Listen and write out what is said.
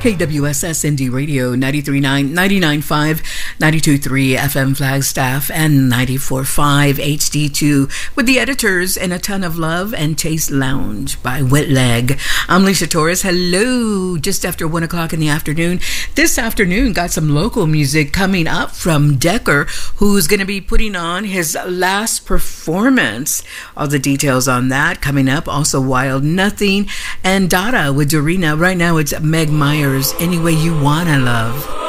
KWSS Indie Radio 93.9, 99.5, 92.3 FM Flagstaff, and 94.5 HD2 with the editors and a ton of love and Taste Lounge by Wet Leg. I'm Lisa Torres. Hello. Just after 1 o'clock in the afternoon. This afternoon got some local music coming up from Decker, who's going to be putting on his last performance. All the details on that coming up. Also Wild Nothing and Dada with Dorina. Right now it's Meg Myers, Any Way You Wanna Love.